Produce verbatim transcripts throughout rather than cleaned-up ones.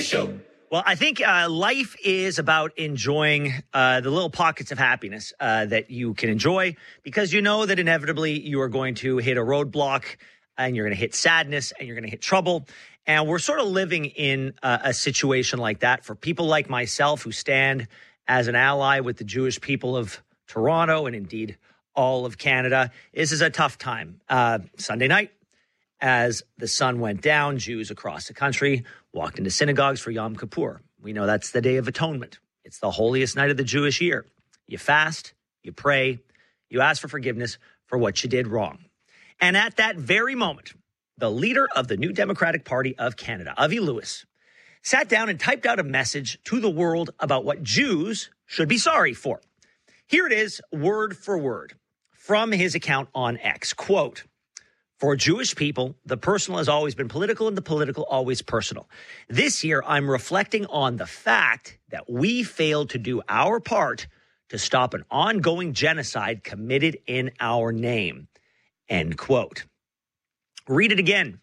Show. Well, I think uh, life is about enjoying uh, the little pockets of happiness uh, that you can enjoy, because you know that inevitably you are going to hit a roadblock and you're going to hit sadness and you're going to hit trouble. And we're sort of living in uh, a situation like that for people like myself who stand as an ally with the Jewish people of Toronto and indeed all of Canada. This is a tough time. Uh, Sunday night, as the sun went down, Jews across the country walked into synagogues for Yom Kippur. We know that's the Day of Atonement. It's the holiest night of the Jewish year. You fast, you pray, you ask for forgiveness for what you did wrong. And at that very moment, the leader of the New Democratic Party of Canada, Avi Lewis, sat down and typed out a message to the world about what Jews should be sorry for. Here it is, word for word, from his account on X. Quote, "For Jewish people, the personal has always been political and the political always personal. This year, I'm reflecting on the fact that we failed to do our part to stop an ongoing genocide committed in our name." End quote. Read it again.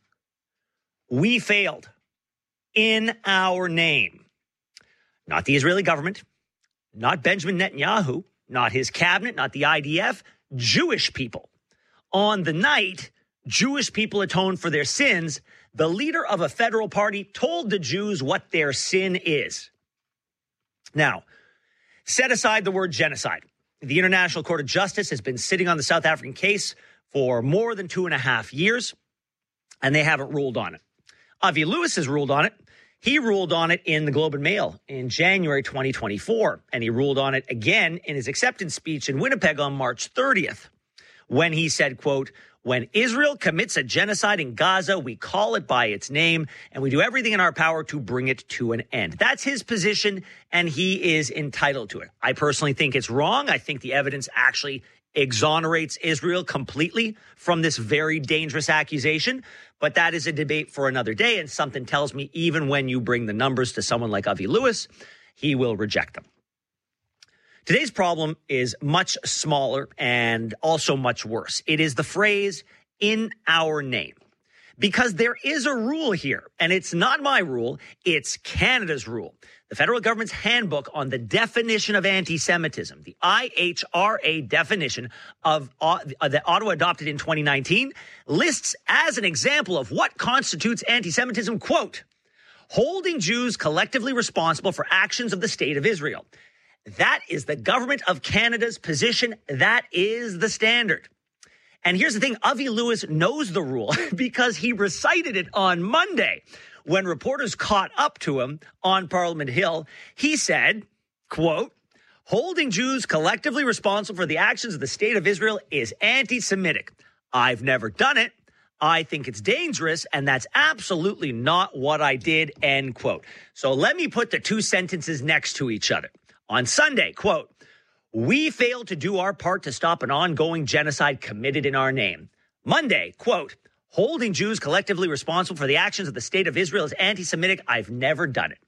We failed in our name. Not the Israeli government, not Benjamin Netanyahu, not his cabinet, not the I D F, Jewish people. On the night Jewish people atoned for their sins, the leader of a federal party told the Jews what their sin is. Now, set aside the word genocide. The International Court of Justice has been sitting on the South African case for more than two and a half years, and they haven't ruled on it. Avi Lewis has ruled on it. He ruled on it in the Globe and Mail in January twenty twenty-four, and he ruled on it again in his acceptance speech in Winnipeg on March thirtieth, when he said, quote, "When Israel commits a genocide in Gaza, we call it by its name, and we do everything in our power to bring it to an end." That's his position, and he is entitled to it. I personally think it's wrong. I think the evidence actually exonerates Israel completely from this very dangerous accusation. But that is a debate for another day, and something tells me even when you bring the numbers to someone like Avi Lewis, he will reject them. Today's problem is much smaller and also much worse. It is the phrase, "in our name." Because there is a rule here, and it's not my rule, it's Canada's rule. The federal government's handbook on the definition of anti-Semitism, the I H R A definition of uh, that Ottawa adopted in twenty nineteen, lists as an example of what constitutes anti-Semitism, quote, "holding Jews collectively responsible for actions of the state of Israel." That is the government of Canada's position. That is the standard. And here's the thing, Avi Lewis knows the rule because he recited it on Monday. When reporters caught up to him on Parliament Hill, he said, quote, "holding Jews collectively responsible for the actions of the state of Israel is anti-Semitic. I've never done it. I think it's dangerous, and that's absolutely not what I did," end quote. So let me put the two sentences next to each other. On Sunday, quote, "we failed to do our part to stop an ongoing genocide committed in our name." Monday, quote, "holding Jews collectively responsible for the actions of the state of Israel is anti-Semitic. I've never done it."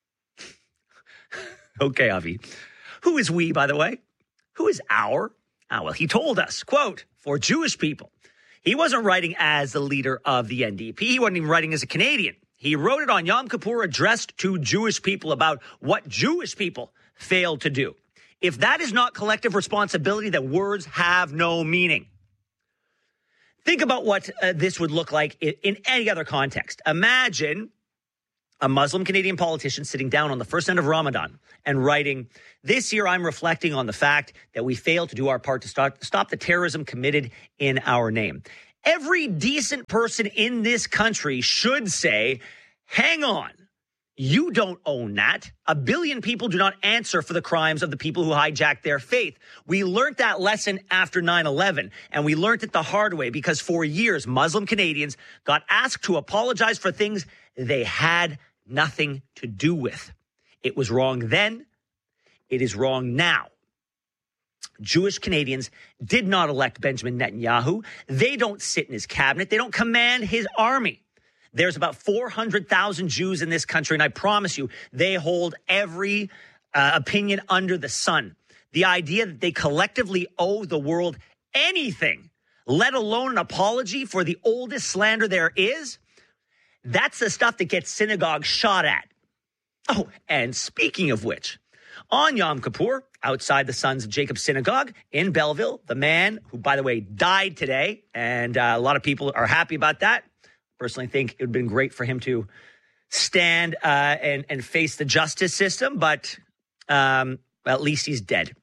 Okay, Avi. Who is we, by the way? Who is our? Ah, well, he told us, quote, "for Jewish people." He wasn't writing as the leader of the N D P. He wasn't even writing as a Canadian. He wrote it on Yom Kippur, addressed to Jewish people about what Jewish people failed to do. If that is not collective responsibility, then words have no meaning. Think about what uh, this would look like in, in any other context. Imagine a Muslim Canadian politician sitting down on the first night of Ramadan and writing, "this year I'm reflecting on the fact that we failed to do our part to stop, stop the terrorism committed in our name." Every decent person in this country should say, hang on. You don't own that. A billion people do not answer for the crimes of the people who hijacked their faith. We learned that lesson after nine eleven, and we learned it the hard way because for years, Muslim Canadians got asked to apologize for things they had nothing to do with. It was wrong then. It is wrong now. Jewish Canadians did not elect Benjamin Netanyahu. They don't sit in his cabinet. They don't command his army. There's about four hundred thousand Jews in this country, and I promise you, they hold every uh, opinion under the sun. The idea that they collectively owe the world anything, let alone an apology for the oldest slander there is, that's the stuff that gets synagogues shot at. Oh, and speaking of which, on Yom Kippur, outside the Sons of Jacob Synagogue in Belleville, the man who, by the way, died today, and uh, a lot of people are happy about that. Personally think it would have been great for him to stand uh, and, and face the justice system, but um, at least he's dead.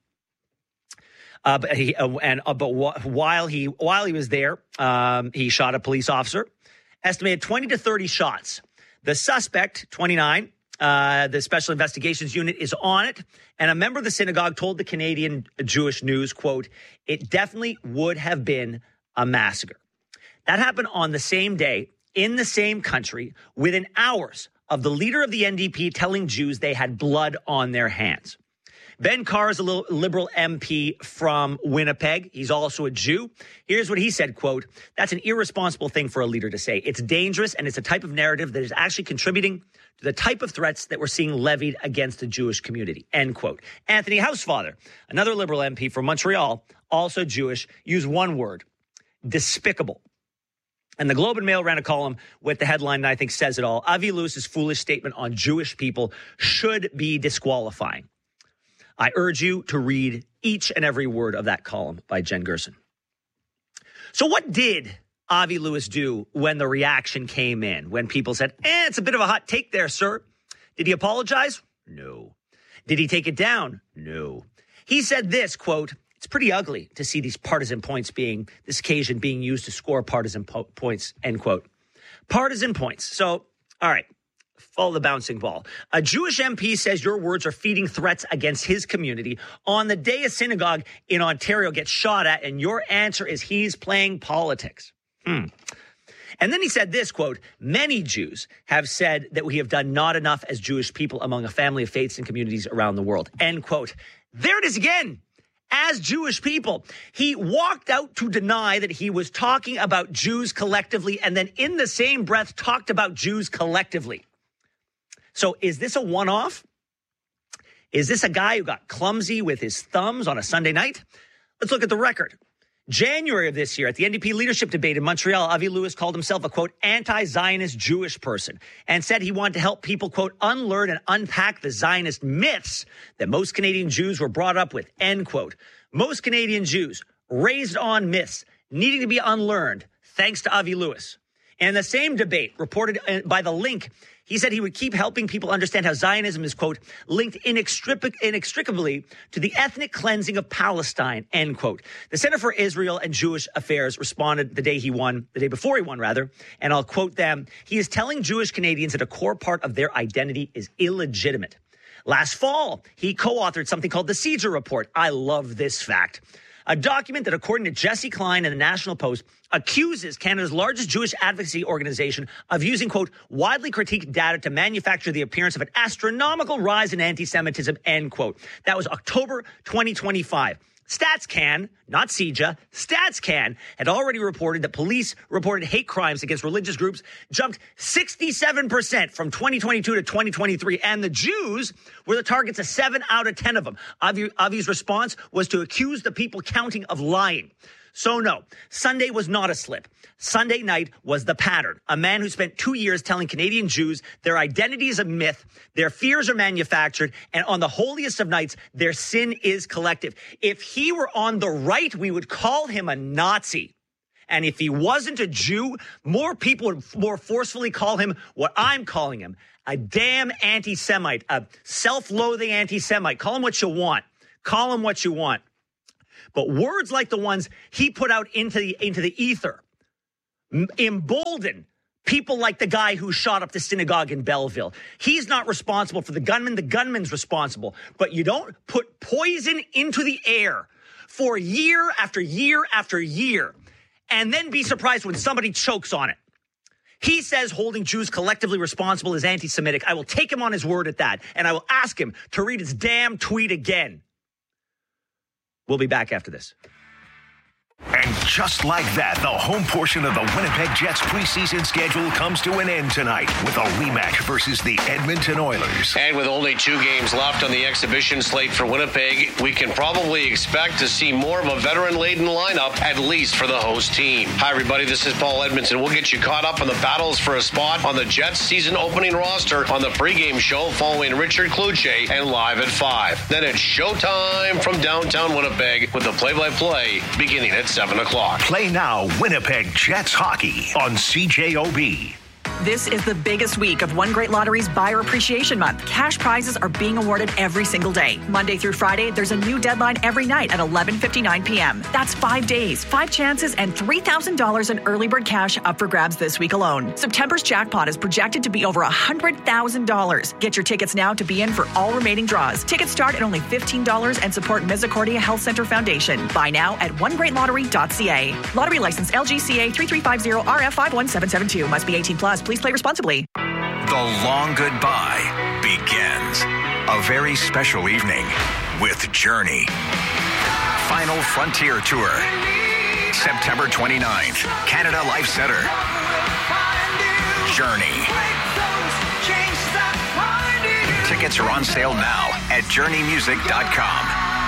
Uh, but he uh, and uh, but wh- while he while he was there, um, he shot a police officer. Estimated twenty to thirty shots. The suspect, twenty-nine, uh, the Special Investigations Unit is on it, and a member of the synagogue told the Canadian Jewish News, quote, "It definitely would have been a massacre." That happened on the same day in the same country, within hours of the leader of the N D P telling Jews they had blood on their hands. Ben Carr is a little liberal M P from Winnipeg. He's also a Jew. Here's what he said, quote, "That's an irresponsible thing for a leader to say. It's dangerous, and it's a type of narrative that is actually contributing to the type of threats that we're seeing levied against the Jewish community," end quote. Anthony Housefather, another liberal M P from Montreal, also Jewish, used one word, despicable. And the Globe and Mail ran a column with the headline that I think says it all. Avi Lewis's foolish statement on Jewish people should be disqualifying. I urge you to read each and every word of that column by Jen Gerson. So what did Avi Lewis do when the reaction came in? When people said, eh, it's a bit of a hot take there, sir. Did he apologize? No. Did he take it down? No. He said this, quote, "It's pretty ugly to see these partisan points being, this occasion being used to score partisan po- points," end quote. Partisan points. So, all right. Follow the bouncing ball. A Jewish M P says your words are feeding threats against his community on the day a synagogue in Ontario gets shot at, and your answer is he's playing politics. Hmm. And then he said this, quote, "Many Jews have said that we have done not enough as Jewish people among a family of faiths and communities around the world," end quote. There it is again. As Jewish people, he walked out to deny that he was talking about Jews collectively, and then in the same breath talked about Jews collectively. So is this a one-off? Is this a guy who got clumsy with his thumbs on a Sunday night? Let's look at the record. January of this year, at the N D P leadership debate in Montreal, Avi Lewis called himself a, quote, anti-Zionist Jewish person and said he wanted to help people, quote, unlearn and unpack the Zionist myths that most Canadian Jews were brought up with, end quote. Most Canadian Jews raised on myths needing to be unlearned, thanks to Avi Lewis. And the same debate, reported by The Link, he said he would keep helping people understand how Zionism is, quote, linked inextric- inextricably to the ethnic cleansing of Palestine, end quote. The Center for Israel and Jewish Affairs responded the day he won, the day before he won, rather, and I'll quote them. He is telling Jewish Canadians that a core part of their identity is illegitimate. Last fall, he co-authored something called the Caesar Report. I love this fact. A document that, according to Jesse Klein and the National Post, accuses Canada's largest Jewish advocacy organization of using, quote, widely critiqued data to manufacture the appearance of an astronomical rise in anti-Semitism, end quote. That was October twenty twenty-five. StatsCan, not C J A, StatsCan had already reported that police reported hate crimes against religious groups jumped sixty-seven percent from twenty twenty-two to twenty twenty-three, and the Jews were the targets of seven out of ten of them. Avi, Avi's response was to accuse the people counting of lying. So no, Sunday was not a slip. Sunday night was the pattern. A man who spent two years telling Canadian Jews their identity is a myth, their fears are manufactured, and on the holiest of nights, their sin is collective. If he were on the right, we would call him a Nazi. And if he wasn't a Jew, more people would more forcefully call him what I'm calling him, a damn anti-Semite, a self-loathing anti-Semite. Call him what you want. Call him what you want. But words like the ones he put out into the into the ether embolden people like the guy who shot up the synagogue in Belleville. He's not responsible for the gunman. The gunman's responsible. But you don't put poison into the air for year after year after year and then be surprised when somebody chokes on it. He says holding Jews collectively responsible is anti-Semitic. I will take him on his word at that, and I will ask him to read his damn tweet again. We'll be back after this. And And just like that, the home portion of the Winnipeg Jets preseason schedule comes to an end tonight with a rematch versus the Edmonton Oilers. And with only two games left on the exhibition slate for Winnipeg, we can probably expect to see more of a veteran-laden lineup, at least for the host team. Hi, everybody. This is Paul Edmondson. We'll get you caught up on the battles for a spot on the Jets season opening roster on the pregame show following Richard Kluche and Live at five. Then it's showtime from downtown Winnipeg with the play-by-play beginning at seven o'clock. Play now Winnipeg Jets hockey on C J O B. This is the biggest week of One Great Lottery's Buyer Appreciation Month. Cash prizes are being awarded every single day. Monday through Friday, there's a new deadline every night at eleven fifty-nine p.m. That's five days, five chances, and three thousand dollars in early bird cash up for grabs this week alone. September's jackpot is projected to be over one hundred thousand dollars. Get your tickets now to be in for all remaining draws. Tickets start at only fifteen dollars and support Misericordia Health Center Foundation. Buy now at one great lottery dot c a. Lottery license L G C A three three five zero R F five one seven seven two. Must be eighteen plus. Please play responsibly. The long goodbye begins. A very special evening with Journey. Final Frontier Tour. September twenty-ninth, Canada Life Center. Journey. Tickets are on sale now at journey music dot com.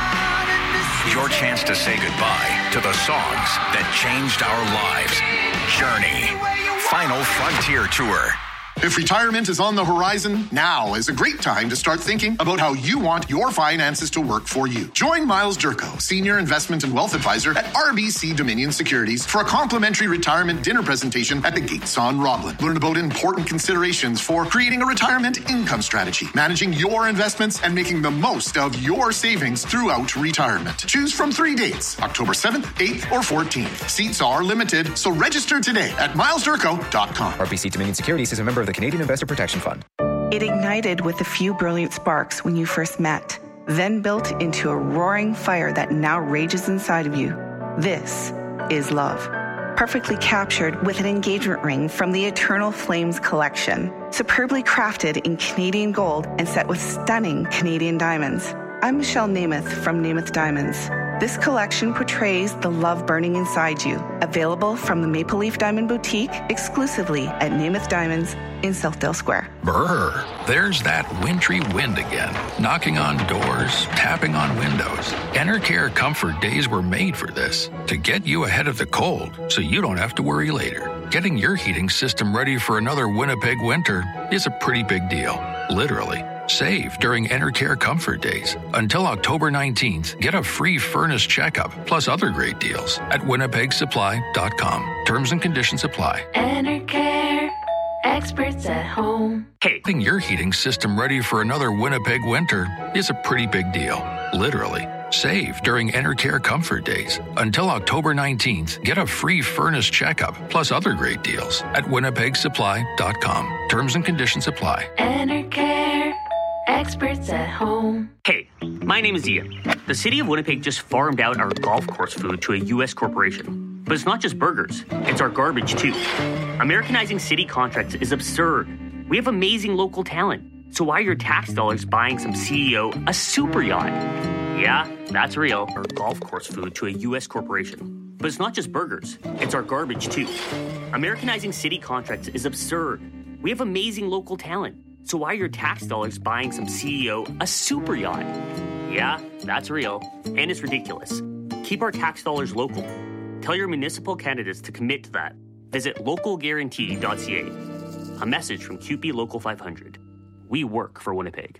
Your chance to say goodbye to the songs that changed our lives. Journey. Final Frontier Tour. If retirement is on the horizon, now is a great time to start thinking about how you want your finances to work for you. Join Miles Durko, Senior Investment and Wealth Advisor at R B C Dominion Securities, for a complimentary retirement dinner presentation at the Gates on Roblin. Learn about important considerations for creating a retirement income strategy, managing your investments, and making the most of your savings throughout retirement. Choose from three dates, October seventh, eighth, or fourteenth. Seats are limited, so register today at miles durko dot com. R B C Dominion Securities is a member of the Canadian Investor Protection Fund. It ignited with a few brilliant sparks when you first met, then built into a roaring fire that now rages inside of you. This is love. Perfectly captured with an engagement ring from the Eternal Flames collection, superbly crafted in Canadian gold and set with stunning Canadian diamonds. I'm Michelle Namath from Namath Diamonds. This collection portrays the love burning inside you. Available from the Maple Leaf Diamond Boutique exclusively at Namath Diamonds in Southdale Square. Brr, there's that wintry wind again, knocking on doors, tapping on windows. Enercare Comfort Days were made for this, to get you ahead of the cold so you don't have to worry later. Getting your heating system ready for another Winnipeg winter is a pretty big deal, literally. Save during Enercare Comfort Days. Until October nineteenth, get a free furnace checkup, plus other great deals at winnipeg supply dot com. Terms and conditions apply. Enercare, experts at home. Hey, getting your heating system ready for another Winnipeg winter is a pretty big deal, literally. Save during Enercare Comfort Days. Until October nineteenth, get a free furnace checkup, plus other great deals at winnipeg supply dot com. Terms and conditions apply. Enercare, experts at home. Hey, my name is Ian. The city of Winnipeg just farmed out our golf course food to a U S corporation. But it's not just burgers, it's our garbage too. Americanizing city contracts is absurd. We have amazing local talent. So why are your tax dollars buying some C E O a super yacht? Yeah, that's real. Our golf course food to a U S corporation. But it's not just burgers, it's our garbage too. Americanizing city contracts is absurd. We have amazing local talent. So why are your tax dollars buying some C E O a super yacht? Yeah, that's real. And it's ridiculous. Keep our tax dollars local. Tell your municipal candidates to commit to that. Visit local guarantee dot c a. A message from C U P E Local five hundred. We work for Winnipeg.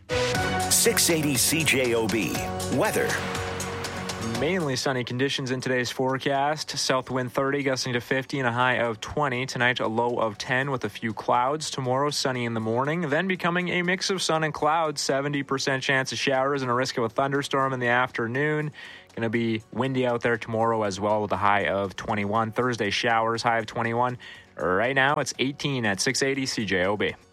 six eighty C J O B. Weather. Mainly sunny conditions in today's forecast. South wind thirty, gusting to fifty, and a high of twenty. Tonight, a low of ten with a few clouds. Tomorrow, sunny in the morning, then becoming a mix of sun and clouds. seventy percent chance of showers and a risk of a thunderstorm in the afternoon. Going to be windy out there tomorrow as well with a high of twenty-one. Thursday, showers, high of twenty-one. Right now, it's eighteen at six eighty C J O B.